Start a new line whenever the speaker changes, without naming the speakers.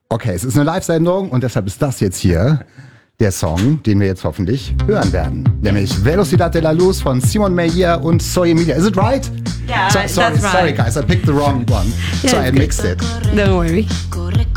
Okay, es ist eine Live-Sendung und deshalb ist das jetzt hier der Song, den wir jetzt hoffentlich hören werden. Nämlich Velocidad de la Luz von Simon Meyer und Soy Emilia. Is it right?
Yeah,
sorry,
that's right.
Sorry guys, I picked the wrong one.
Yeah,
So I mixed it.
Don't worry.